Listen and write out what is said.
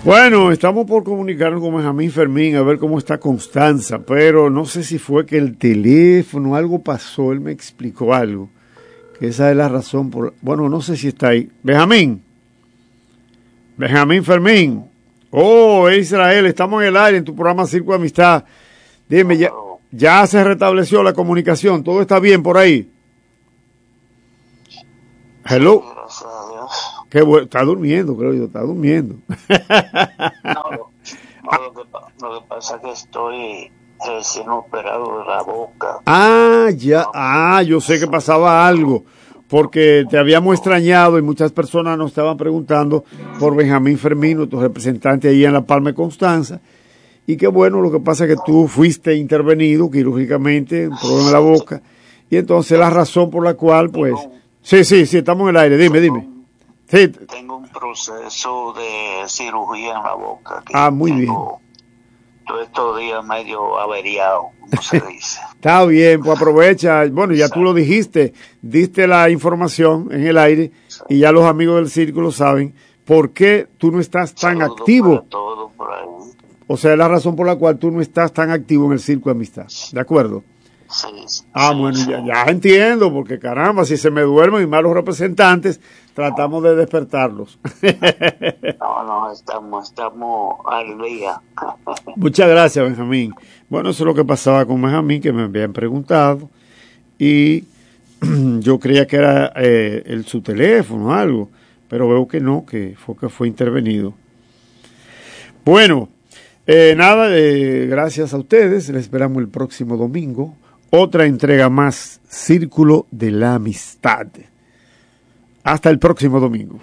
Bueno, estamos por comunicarnos con Benjamín Fermín a ver cómo está Constanza, pero no sé si fue que el teléfono, algo pasó, él me explicó algo, que esa es la razón por... Bueno, no sé si está ahí. Benjamín Fermín. Oh, Israel, estamos en el aire en tu programa Circo de Amistad. Dime, ya se restableció la comunicación, todo está bien por ahí. Hello. Gracias a Dios. Qué bueno, está durmiendo, creo yo, está durmiendo. Lo que pasa es que estoy recién operado de la boca. Yo sé que pasaba algo, porque te habíamos extrañado y muchas personas nos estaban preguntando por Benjamín Fermín, tu representante ahí en La Palma de Constanza. Y qué bueno, lo que pasa es que tú fuiste intervenido quirúrgicamente, un problema de la boca, y entonces la razón por la cual, pues... Sí, estamos en el aire, dime. Sí. Tengo un proceso de cirugía en la boca. Muy bien. Todos estos días medio averiado, como se dice. Está bien, pues aprovecha. Bueno, ya tú lo dijiste, diste la información en el aire y ya los amigos del círculo saben por qué tú no estás tan activo. Todo por ahí. O sea, es la razón por la cual tú no estás tan activo en el Circo de Amistad. ¿De acuerdo? Sí. Bueno, ya entiendo, porque caramba, si se me duermen mis malos representantes, tratamos de despertarlos. No, estamos al día. Muchas gracias, Benjamín. Bueno, eso es lo que pasaba con Benjamín, que me habían preguntado, y yo creía que era su teléfono o algo, pero veo que no, que fue intervenido. Bueno, gracias a ustedes, les esperamos el próximo domingo. Otra entrega más, Círculo de la Amistad. Hasta el próximo domingo.